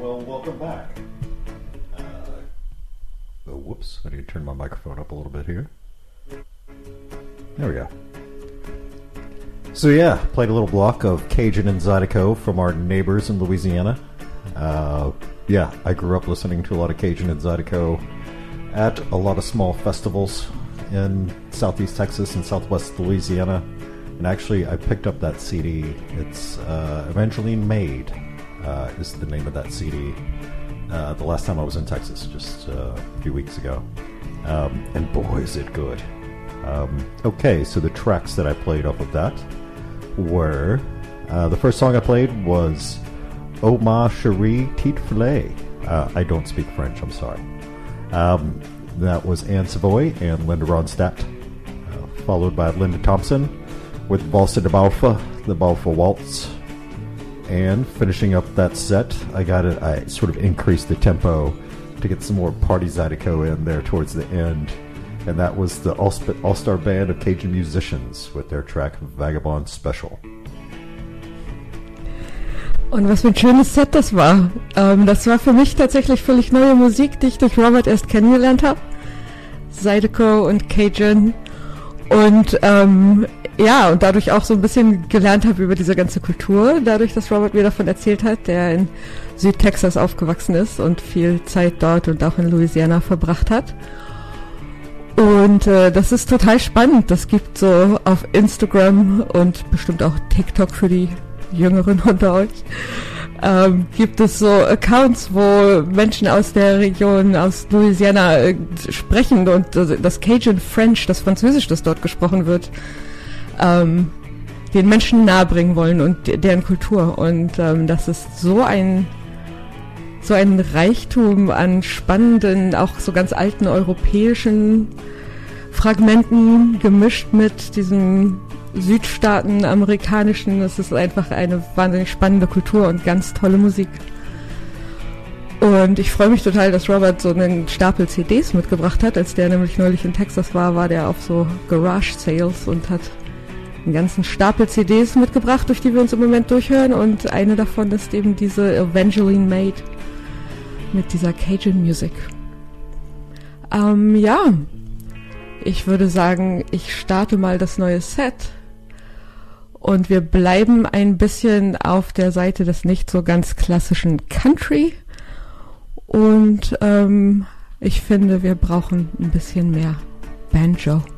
well, welcome back. Oh, whoops, I need to turn my microphone up a little bit here. There we go. So yeah, played a little block of Cajun and Zydeco from our neighbors in Louisiana. Yeah, I grew up listening to a lot of Cajun and Zydeco at a lot of small festivals in Southeast Texas and Southwest Louisiana. And actually, I picked up that CD. It's Evangeline Maid is the name of that CD. The last time I was in Texas, just a few weeks ago. And boy, is it good. Okay, so the tracks that I played off of that were... the first song I played was Oh Ma Cherie Tit Filet. I don't speak French, I'm sorry. That was Anne Savoy and Linda Ronstadt, followed by Linda Thompson with Valsa de Balfa, the Balfa Waltz. And finishing up that set, I sort of increased the tempo to get some more party Zydeco in there towards the end. And that was the All-Star Band of Cajun Musicians with their track Vagabond Special. Und was für ein schönes Set das war. Das war für mich tatsächlich völlig neue Musik, die ich durch Robert erst kennengelernt habe. Zydeco und Cajun. Und ja, und dadurch auch so ein bisschen gelernt habe über diese ganze Kultur, dadurch, dass Robert mir davon erzählt hat, der in Südtexas aufgewachsen ist und viel Zeit dort und auch in Louisiana verbracht hat. Und das ist total spannend. Das gibt so auf Instagram und bestimmt auch TikTok für die Jüngeren unter euch, gibt es so Accounts, wo Menschen aus der Region, aus Louisiana sprechen und das Cajun French, das Französisch, das dort gesprochen wird, den Menschen nahebringen wollen und deren Kultur. Und das ist so ein Reichtum an spannenden, auch so ganz alten europäischen Fragmenten gemischt mit diesem Südstaaten, amerikanischen. Es ist einfach eine wahnsinnig spannende Kultur und ganz tolle Musik. Und ich freue mich total, dass Robert so einen Stapel CDs mitgebracht hat. Als der nämlich neulich in Texas war der auf so Garage Sales und hat einen ganzen Stapel CDs mitgebracht, durch die wir uns im Moment durchhören. Und eine davon ist eben diese Evangeline Maid mit dieser Cajun Music. Ja, ich würde sagen, ich starte mal das neue Set. Und wir bleiben ein bisschen auf der Seite des nicht so ganz klassischen Country. Und ich finde, wir brauchen ein bisschen mehr Banjo.